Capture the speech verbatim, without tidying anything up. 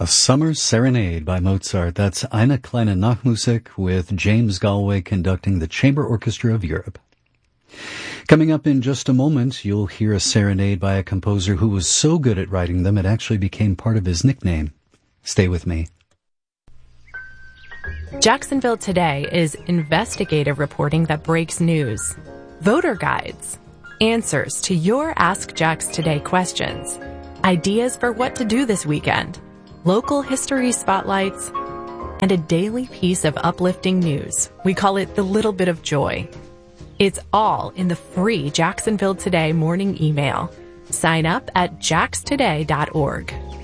A Summer Serenade by Mozart. That's Eine kleine Nachtmusik with James Galway conducting the Chamber Orchestra of Europe. Coming up in just a moment, you'll hear a serenade by a composer who was so good at writing them it actually became part of his nickname. Stay with me. Jacksonville Today is investigative reporting that breaks news, voter guides, answers to your Ask Jax Today questions, ideas for what to do this weekend, local history spotlights, and a daily piece of uplifting news. We call it the little bit of joy. It's all in the free Jacksonville Today morning email. Sign up at jax today dot org.